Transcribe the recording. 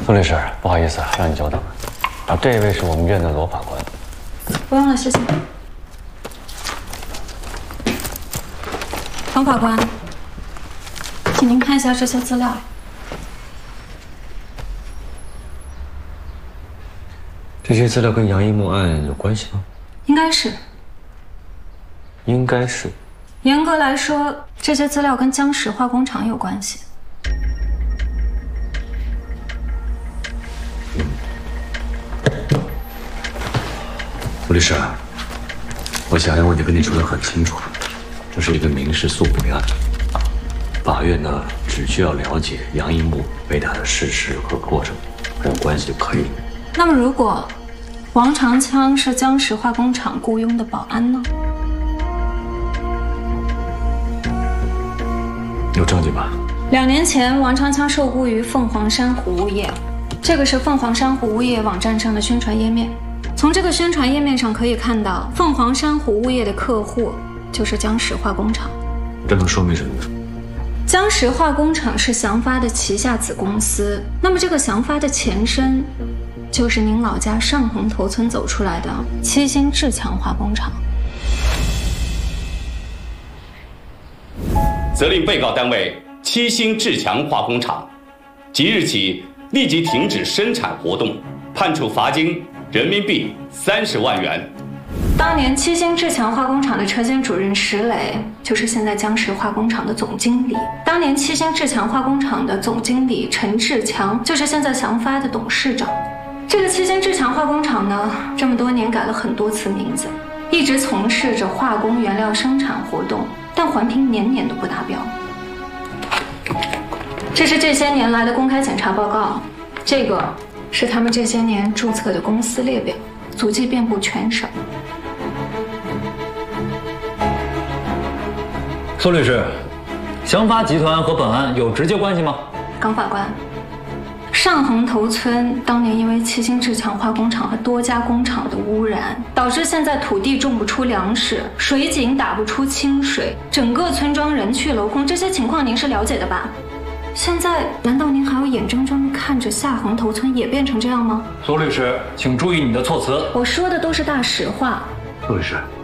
苏律师，不好意思，让你久等了。啊，这位是我们院的罗法官。 不用了，谢谢。王法官，请您看一下这些资料。 这些资料跟杨一木案有关系吗？ 应该是。 应该是。 严格来说，这些资料跟江石化工厂有关系。 吴律师，我想要问题跟你说得很清楚，这是一个民事诉贿案，法院呢只需要了解杨一木被打的事实和过程，还有关系就可以了。 那么，如果王长枪是江石化工厂雇佣的保安呢？ 有证据吗 ？2年前，王长枪受雇于凤凰珊瑚物业，这个是凤凰珊瑚物业网站上的宣传页面。 从这个宣传页面上可以看到，凤凰珊瑚物业的客户就是江石化工厂。 这能说明什么呢？ 江石化工厂是祥发的旗下子公司，那么这个祥发的前身，就是您老家上红头村走出来的七星志强化工厂。 责令被告单位七星志强化工厂，即日起立即停止生产活动，判处罚金 人民币30万元。 当年七星志强化工厂的车间主任石磊，就是现在江石化工厂的总经理。当年七星志强化工厂的总经理陈志强，就是现在祥发的董事长。这个七星志强化工厂呢，这么多年改了很多次名字，一直从事着化工原料生产活动，但环评年年都不达标。这是这些年来的公开检查报告，这个 是他们这些年注册的公司列表，足迹遍布全省。 苏律师，祥发集团和本案有直接关系吗？ 耿法官，上横头村当年因为七星志强化工厂和多家工厂的污染，导致现在土地种不出粮食，水井打不出清水，整个村庄人去楼空，这些情况您是了解的吧？ 现在难道您还要眼睁睁地看着下横头村也变成这样吗？ 苏律师，请注意你的措辞。 我说的都是大实话。 苏律师，